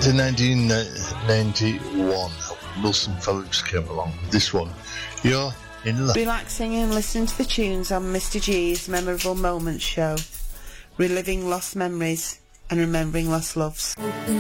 In 1991, Wilson Phillips came along with this one. You're in love. Relaxing and listening to the tunes on Mr. G's Memorable Moments show. Reliving lost memories and remembering lost loves.